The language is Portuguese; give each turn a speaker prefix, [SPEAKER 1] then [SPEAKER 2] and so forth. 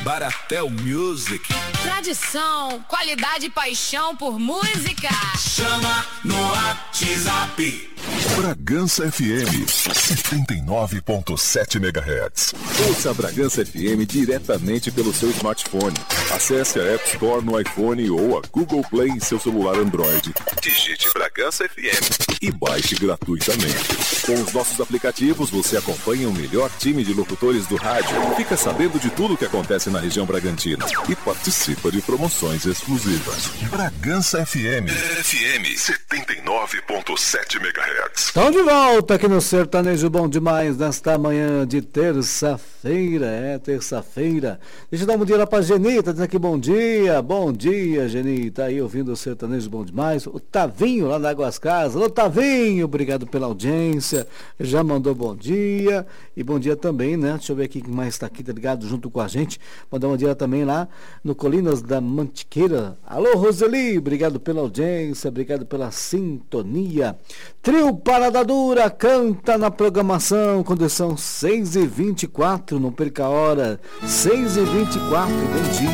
[SPEAKER 1] Baratel Music.
[SPEAKER 2] Tradição, qualidade e paixão por música.
[SPEAKER 1] Chama no WhatsApp.
[SPEAKER 3] Bragança FM 79.7 MHz.
[SPEAKER 4] Ouça a Bragança FM diretamente pelo seu smartphone. Acesse a App Store no iPhone ou a Google Play em seu celular Android. Digite Bragança FM e baixe gratuitamente. Com os nossos aplicativos, você acompanha o melhor time de locutores do rádio, fica sabendo de tudo o que acontece na região Bragantina e participa de promoções exclusivas.
[SPEAKER 3] Bragança FM 79.7 MHz.
[SPEAKER 5] Estão de volta aqui no Sertanejo Bom Demais, nesta manhã de terça-feira. Terça-feira. Deixa eu dar um bom dia lá pra Genita, dizendo aqui bom dia, Genita, aí ouvindo o Sertanejo Bom Demais. O Tavinho lá da Águas Casas. Ô Tavinho, obrigado pela audiência, já mandou bom dia, e bom dia também, né, deixa eu ver aqui quem mais está aqui, tá ligado, junto com a gente, mandar um dia também lá no Colinas da Mantiqueira. Alô Roseli, obrigado pela audiência, obrigado pela sintonia. Trio Parada Dura canta na programação, quando são 6h24, não perca a hora, 6h24, bom dia.